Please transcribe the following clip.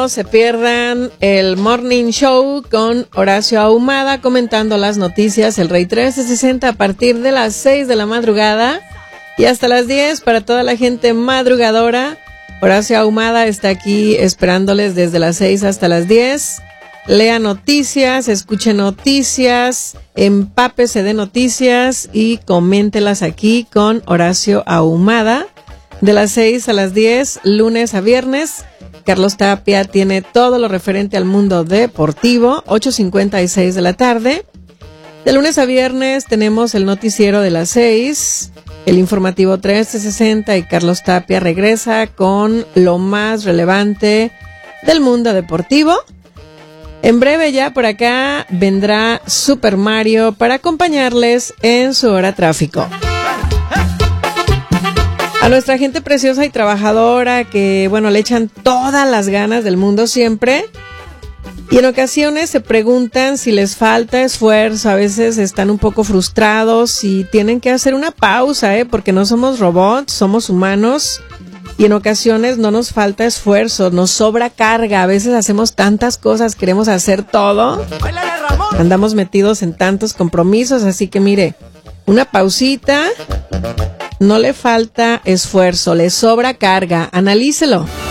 no se pierdan el Morning Show con Horacio Ahumada comentando las noticias, el Rey 1360 a partir de las 6 de la madrugada y hasta las 10 para toda la gente madrugadora. Horacio Ahumada está aquí esperándoles desde las 6 hasta las 10. Lea noticias, escuche noticias, empápese de noticias y coméntelas aquí con Horacio Ahumada. De las 6 a las 10, lunes a viernes, Carlos Tapia tiene todo lo referente al mundo deportivo, 8:56 de la tarde. De lunes a viernes tenemos el noticiero de las 6, el informativo 1360 y Carlos Tapia regresa con lo más relevante del mundo deportivo. En breve ya por acá vendrá Super Mario para acompañarles en su hora tráfico. A nuestra gente preciosa y trabajadora que, bueno, le echan todas las ganas del mundo siempre y en ocasiones se preguntan si les falta esfuerzo, a veces están un poco frustrados y tienen que hacer una pausa, porque no somos robots, somos humanos y en ocasiones no nos falta esfuerzo, nos sobra carga, a veces hacemos tantas cosas, queremos hacer todo, andamos metidos en tantos compromisos, así que mire, una pausita. No le falta esfuerzo, le sobra carga. Analícelo.